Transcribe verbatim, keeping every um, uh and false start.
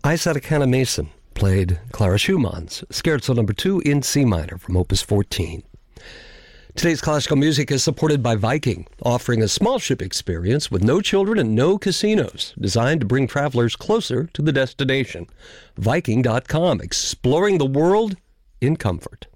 Isaac Hannah Mason played Clara Schumann's Scherzo number two in C minor from Opus fourteen. Today's classical music is supported by Viking, offering a small ship experience with no children and no casinos, designed to bring travelers closer to the destination. Viking dot com, exploring the world in comfort.